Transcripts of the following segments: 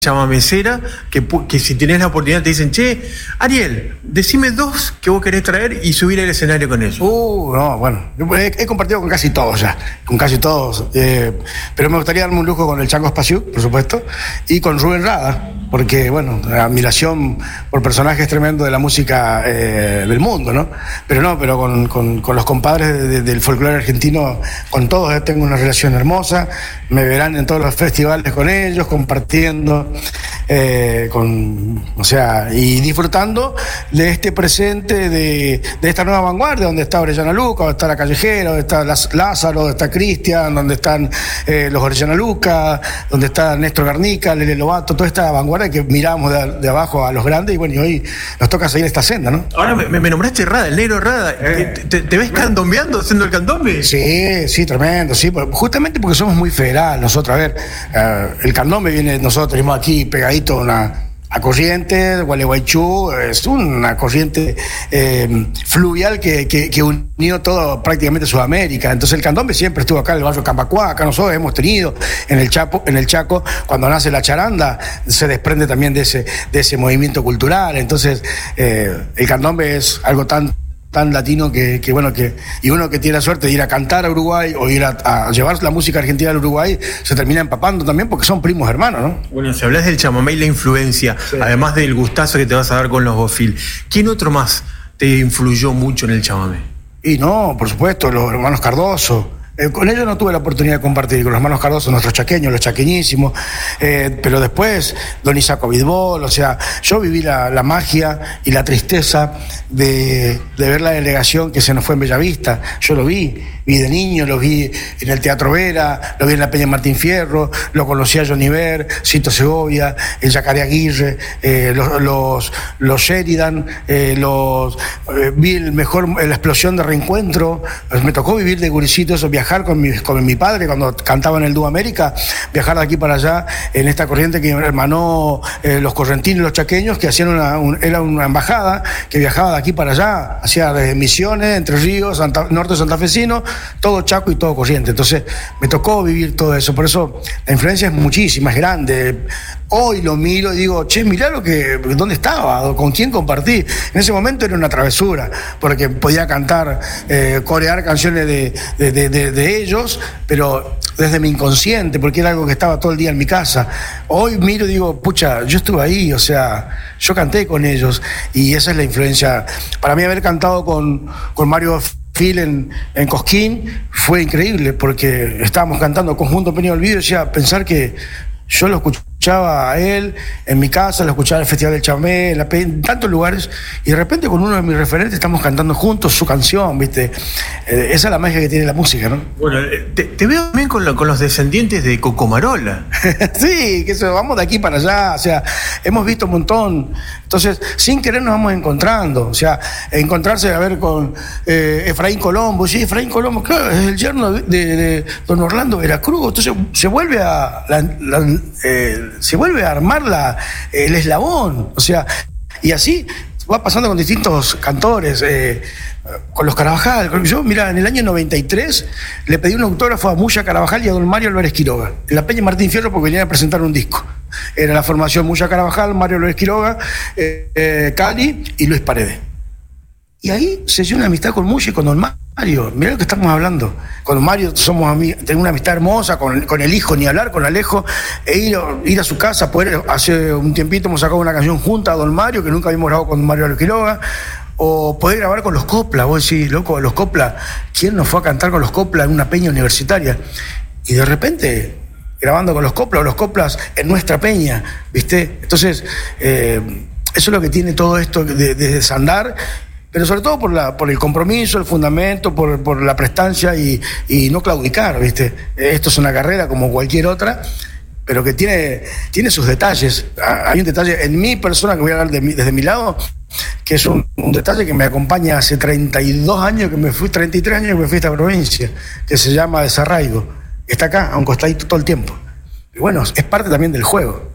chamamecera que si tenés la oportunidad te dicen, che, Ariel, decime dos que vos querés traer y subir al escenario con ellos? No, bueno, he compartido con casi todos ya, pero me gustaría darme un lujo con el Chango Spasiuk, por supuesto, y con Rubén Rada, porque, bueno, la admiración por personajes tremendos de la música del mundo, ¿no? Pero con los compadres del folclore argentino, con todos tengo una relación hermosa, me verán en todos los festivales con ellos, compartiendo, y disfrutando de este presente, de esta nueva vanguardia, donde está Orellana Luca, donde está La Callejera, donde está Lázaro, donde está Cristian, donde están los Orellana Luca, donde está Néstor Garnica, Lele Lobato, toda esta vanguardia que miramos de abajo a los grandes, y bueno, y hoy nos toca seguir esta senda, ¿no? Ahora me nombraste Rada, el negro Rada. ¿Te ves candombeando haciendo el candombe? Sí, tremendo, sí, justamente porque somos muy federal nosotros. A ver, el candombe viene de nosotros, tenemos aquí pegadito a Corrientes, Gualeguaychú, es una corriente fluvial que unió todo prácticamente Sudamérica. Entonces el candombe siempre estuvo acá en el barrio Cambacuá, acá nosotros hemos tenido en el Chaco, cuando nace la charanda, se desprende también de ese movimiento cultural. Entonces el candombe es algo tan latino y uno que tiene la suerte de ir a cantar a Uruguay o ir a llevar la música argentina al Uruguay, se termina empapando también porque son primos hermanos, ¿no? Bueno, si hablas del chamamé y la influencia, sí, además del gustazo que te vas a dar con los Bofil, ¿quién otro más te influyó mucho en el chamamé? Y no, por supuesto, los hermanos Cardoso. Con ellos no tuve la oportunidad de compartir, con los hermanos Cardoso, nuestros chaqueños, los chaqueñísimos, pero después don Isaco Vidbol, o sea, yo viví la magia y la tristeza de ver la delegación que se nos fue en Bellavista. Yo lo vi de niño, lo vi en el Teatro Vera, lo vi en la Peña Martín Fierro, lo conocí a Johnny Ver, Cito Segovia, el Yacaré Aguirre, los Sheridan, vi la explosión de Reencuentro. Me tocó vivir de gurisito eso, viajar con mi padre cuando cantaba en el Dúo América, viajar de aquí para allá en esta corriente que hermanó los correntinos y los chaqueños, que hacían era una embajada que viajaba de aquí para allá, hacía desde Misiones, Entre Ríos, norte santafesino, todo Chaco y todo Corriente. Entonces me tocó vivir todo eso, por eso la influencia es muchísima, es grande. Hoy lo miro y digo, che, mirá dónde estaba, con quién compartí. En ese momento era una travesura, porque podía cantar, corear canciones de ellos, pero desde mi inconsciente, porque era algo que estaba todo el día en mi casa. Hoy miro y digo, pucha, yo estuve ahí, o sea, yo canté con ellos, y esa es la influencia. Para mí haber cantado con Mario Phil en Cosquín fue increíble, porque estábamos cantando conjunto Peña Olvido, y decía, pensar que yo lo escuchaba a él en mi casa, lo escuchaba en el Festival del Chamamé, en tantos lugares, y de repente con uno de mis referentes estamos cantando juntos su canción, ¿viste? Esa es la magia que tiene la música, ¿no? Bueno, te veo también con los descendientes de Cocomarola. Sí, que vamos de aquí para allá, o sea, hemos visto un montón. Entonces, sin querer nos vamos encontrando, o sea, encontrarse a ver con Efraín Colombo. Sí, Efraín Colombo, claro, es el yerno de don Orlando Veracruz. Entonces se vuelve a armar el eslabón, o sea, y así va pasando con distintos cantores, con los Carabajal. Yo, mira, en el año 93 le pedí un autógrafo a Muya Carabajal y a don Mario Álvarez Quiroga, en la Peña Martín Fierro, porque venían a presentar un disco. Era la formación Muya Carabajal, Mario Álvarez Quiroga, Cali y Luis Paredes. Y ahí se dio una amistad con Muya y con don Mario. Mirá lo que estamos hablando. Con don Mario somos amigos, tengo una amistad hermosa, con el hijo, ni hablar, con Alejo, ir a su casa, hace un tiempito hemos sacado una canción junta a don Mario, que nunca habíamos grabado con don Mario Álvarez Quiroga, o poder grabar con los Copla. Vos decís, loco, los Copla, ¿quién nos fue a cantar con los Copla en una peña universitaria? Y de repente, grabando con los Copla, o los Coplas en nuestra peña, ¿viste? Entonces, eso es lo que tiene todo esto de desandar, pero sobre todo por el compromiso, el fundamento, por la prestancia y no claudicar, ¿viste? Esto es una carrera como cualquier otra, pero que tiene sus detalles. Hay un detalle en mi persona que voy a hablar desde mi lado, que es un detalle que me acompaña hace 32 años que me fui, 33 años que me fui a esta provincia, que se llama Desarraigo. Está acá, a un costadito todo el tiempo. Y bueno, es parte también del juego.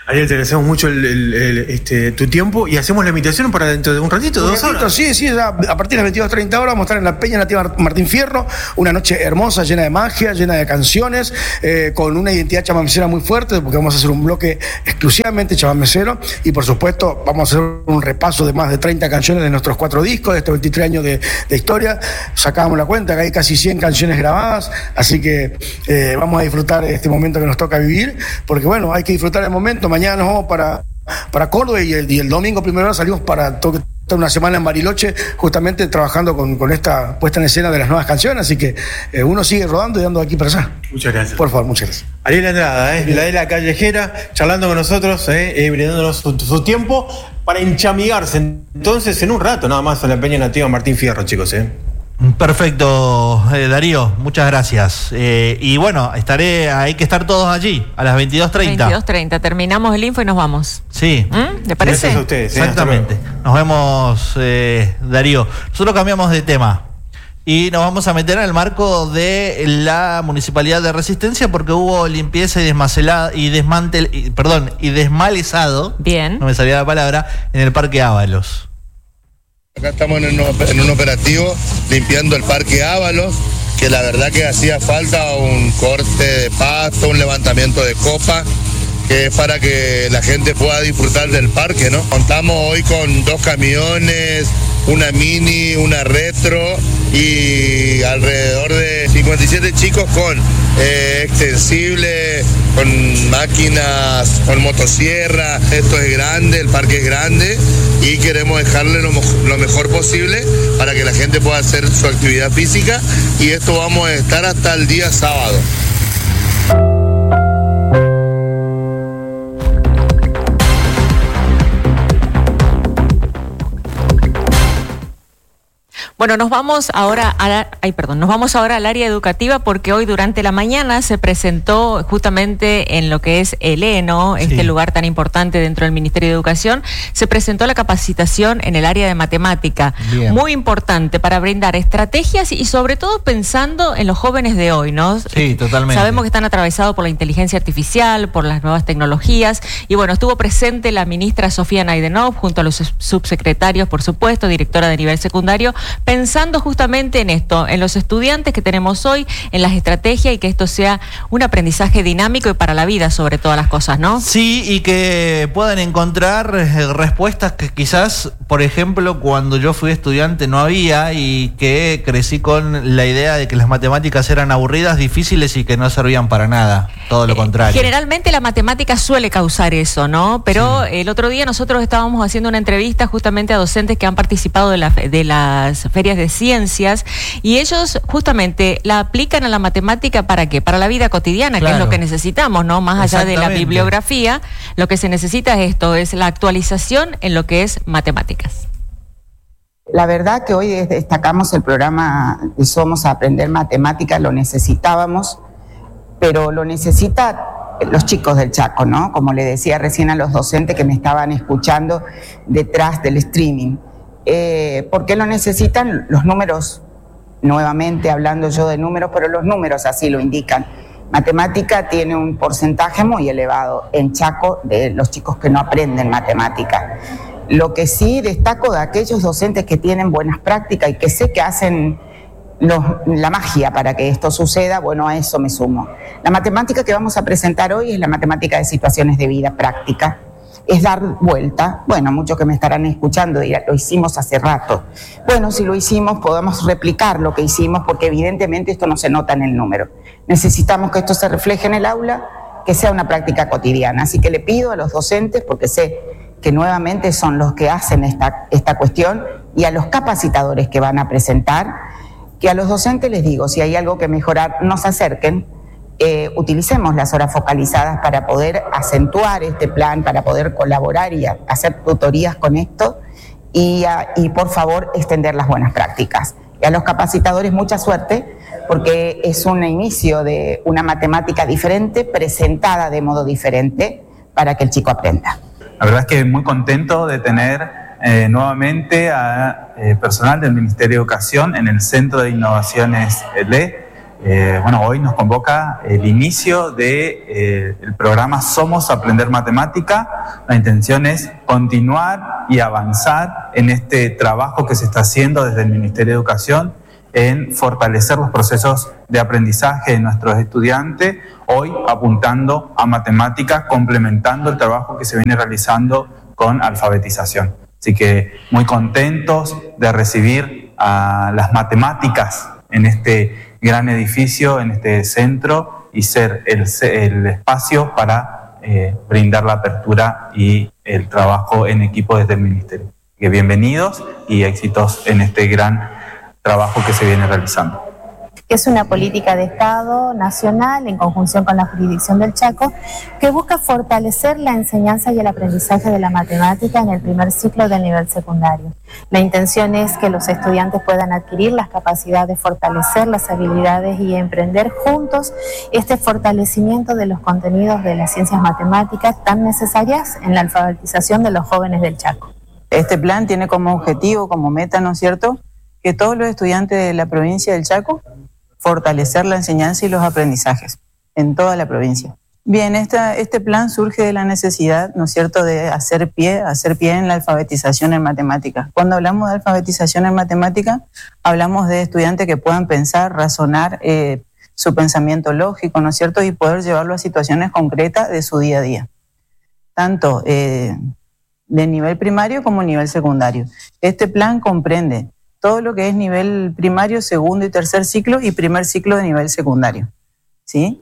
Ariel, te agradecemos mucho tu tiempo y hacemos la invitación para dentro de un ratito, 2 horas. Sí, ya a partir de las 22:30 vamos a estar en la Peña Nativa Martín Fierro, una noche hermosa, llena de magia, llena de canciones, con una identidad chamamecera muy fuerte, porque vamos a hacer un bloque exclusivamente chamamecero y por supuesto vamos a hacer un repaso de más de 30 canciones de nuestros 4 discos, de estos 23 años de historia. Sacábamos la cuenta que hay casi 100 canciones grabadas, así que vamos a disfrutar este momento que nos toca vivir, porque bueno, hay que disfrutar el momento. Mañana nos vamos para Córdoba y el domingo primero salimos para toda una semana en Bariloche, justamente trabajando con esta puesta en escena de las nuevas canciones, así que uno sigue rodando y dando aquí para allá. Muchas gracias. Por favor, muchas gracias. Ariel Andrada, la de la callejera, charlando con nosotros, brindándonos su tiempo para enchamigarse entonces en un rato nada más en la Peña Nativa Martín Fierro, chicos. Perfecto, Darío, muchas gracias. Y bueno, hay que estar todos allí a las 22:30. 22:30, terminamos el info y nos vamos. Sí. ¿Le parece? Gracias a ustedes. Exactamente. Nos vemos, Darío. Nosotros cambiamos de tema y nos vamos a meter en el marco de la Municipalidad de Resistencia porque hubo limpieza y desmalezado. Bien. No me salía la palabra, en el Parque Ábalos. Acá estamos en un operativo limpiando el Parque Ábalos, que la verdad que hacía falta un corte de pasto, un levantamiento de copa, que es para que la gente pueda disfrutar del parque, ¿no? Contamos hoy con 2 camiones, una mini, una retro y alrededor de 57 chicos con extensibles, con máquinas, con motosierra. Esto es grande, el parque es grande y queremos dejarle lo mejor posible para que la gente pueda hacer su actividad física y esto vamos a estar hasta el día sábado. Bueno, nos vamos ahora al área educativa porque hoy durante la mañana se presentó justamente en lo que es el ENO, este lugar tan importante dentro del Ministerio de Educación, se presentó la capacitación en el área de matemática. Bien. Muy importante para brindar estrategias y sobre todo pensando en los jóvenes de hoy, ¿no? Sí, totalmente. Sabemos que están atravesados por la inteligencia artificial, por las nuevas tecnologías y bueno, estuvo presente la ministra Sofía Naidenov junto a los subsecretarios, por supuesto, directora de nivel secundario, pensando justamente en esto, en los estudiantes que tenemos hoy, en las estrategias y que esto sea un aprendizaje dinámico y para la vida sobre todas las cosas, ¿no? Sí, y que puedan encontrar respuestas que quizás, por ejemplo, cuando yo fui estudiante no había y que crecí con la idea de que las matemáticas eran aburridas, difíciles y que no servían para nada, todo lo contrario. Generalmente la matemática suele causar eso, ¿no? Pero sí. El otro día nosotros estábamos haciendo una entrevista justamente a docentes que han participado de las ferias de ciencias y ellos justamente la aplican a la matemática ¿para qué? Para la vida cotidiana, claro, que es lo que necesitamos, ¿no? Más allá de la bibliografía, lo que se necesita es esto, es la actualización en lo que es matemáticas. La verdad que hoy destacamos el programa de Somos a Aprender Matemáticas, lo necesitábamos, pero lo necesitan los chicos del Chaco, ¿no? Como le decía recién a los docentes que me estaban escuchando detrás del streaming. ¿Por qué lo necesitan? Los números, nuevamente hablando yo de números, pero los números así lo indican. Matemática tiene un porcentaje muy elevado en Chaco de los chicos que no aprenden matemática. Lo que sí destaco de aquellos docentes que tienen buenas prácticas y que sé que hacen la magia para que esto suceda, bueno, a eso me sumo. La matemática que vamos a presentar hoy es la matemática de situaciones de vida práctica. Es dar vuelta. Bueno, muchos que me estarán escuchando dirán, lo hicimos hace rato. Bueno, si lo hicimos, podemos replicar lo que hicimos porque evidentemente esto no se nota en el número. Necesitamos que esto se refleje en el aula, que sea una práctica cotidiana. Así que le pido a los docentes, porque sé que nuevamente son los que hacen esta cuestión, y a los capacitadores que van a presentar, que a los docentes les digo, si hay algo que mejorar, no se acerquen, utilicemos las horas focalizadas para poder acentuar este plan, para poder colaborar y hacer tutorías con esto y por favor extender las buenas prácticas. Y a los capacitadores mucha suerte porque es un inicio de una matemática diferente, presentada de modo diferente para que el chico aprenda. La verdad es que muy contento de tener nuevamente a personal del Ministerio de Educación en el Centro de Innovaciones LE. hoy nos convoca el inicio de el programa Somos Aprender Matemática. La intención es continuar y avanzar en este trabajo que se está haciendo desde el Ministerio de Educación en fortalecer los procesos de aprendizaje de nuestros estudiantes, hoy apuntando a matemáticas, complementando el trabajo que se viene realizando con alfabetización. Así que muy contentos de recibir a las matemáticas en este gran edificio, en este centro, y ser el espacio para brindar la apertura y el trabajo en equipo desde el Ministerio. Así que bienvenidos y éxitos en este gran trabajo que se viene realizando. Es una política de Estado nacional en conjunción con la jurisdicción del Chaco que busca fortalecer la enseñanza y el aprendizaje de la matemática en el primer ciclo del nivel secundario. La intención es que los estudiantes puedan adquirir las capacidades, fortalecer las habilidades y emprender juntos este fortalecimiento de los contenidos de las ciencias matemáticas tan necesarias en la alfabetización de los jóvenes del Chaco. Este plan tiene como objetivo, como meta, ¿no es cierto?, que todos los estudiantes de la provincia del Chaco fortalecer la enseñanza y los aprendizajes en toda la provincia. Bien, este plan surge de la necesidad, ¿no es cierto?, de hacer pie en la alfabetización en matemática. Cuando hablamos de alfabetización en matemática, hablamos de estudiantes que puedan pensar, razonar su pensamiento lógico, ¿no es cierto?, y poder llevarlo a situaciones concretas de su día a día, tanto de nivel primario como nivel secundario. Este plan comprende todo lo que es nivel primario, segundo y tercer ciclo y primer ciclo de nivel secundario, ¿sí?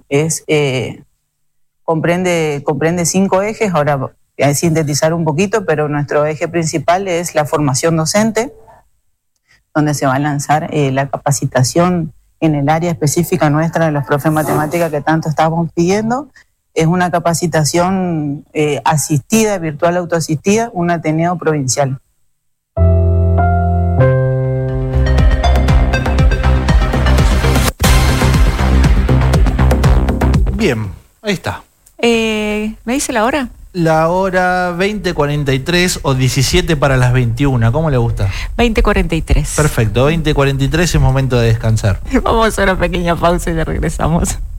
Comprende 5 ejes, ahora voy a sintetizar un poquito, pero nuestro eje principal es la formación docente, donde se va a lanzar la capacitación en el área específica nuestra de los profes de matemática que tanto estábamos pidiendo. Es una capacitación asistida, virtual autoasistida, un Ateneo provincial. Bien, ahí está. ¿Me dice la hora? La hora 20:43 o 17 para las 21. ¿Cómo le gusta? 20:43. Perfecto, 20:43 es momento de descansar. Vamos a hacer una pequeña pausa y ya regresamos.